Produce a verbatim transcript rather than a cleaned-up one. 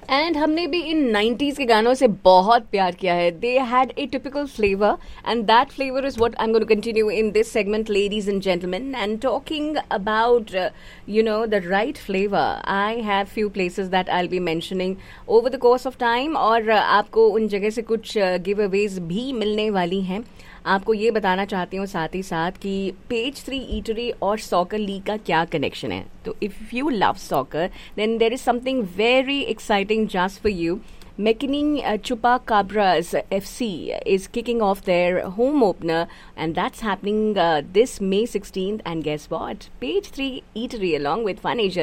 And हमने भी इन nineties के गानों से बहुत प्यार किया है. They had a typical flavour and that flavour is what I am going to continue in this segment, ladies and gentleman. And talking about you know the right flavor, I have few places that I'll be mentioning over the course of time. और uh, आपको उन जगह से कुछ give Awez भी मिलने वाली हैं. आपको ये बताना चाहती हूँ साथ ही साथ कि पेज थ्री ईटरी और सॉकर लीग का क्या कनेक्शन है. तो if you love soccer then there is something very exciting just for you. Mechanic uh, Chupacabras F C is kicking off their home opener, and that's happening uh, this May sixteenth. And guess what? Page three Eatery along with Fun Asia